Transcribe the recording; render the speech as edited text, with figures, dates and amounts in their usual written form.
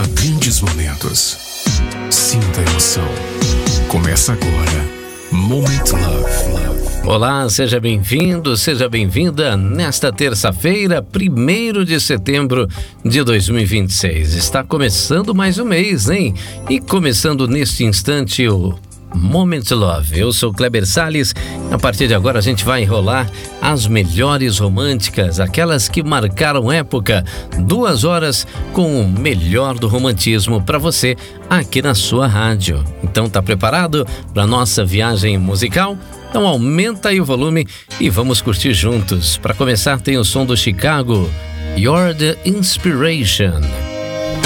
grandes momentos. Sinta a emoção. Começa agora, Moment Love. Olá, seja bem-vindo, seja bem-vinda nesta terça-feira, 1º de setembro de 2026. Está começando mais um mês, hein? E começando neste instante o Moment Love. Eu sou Kleber Salles. A partir de agora a gente vai enrolar as melhores românticas, aquelas que marcaram época. 2 horas com o melhor do romantismo para você aqui na sua rádio. Então tá preparado para nossa viagem musical? Então aumenta aí o volume e vamos curtir juntos. Para começar tem o som do Chicago, You're the Inspiration.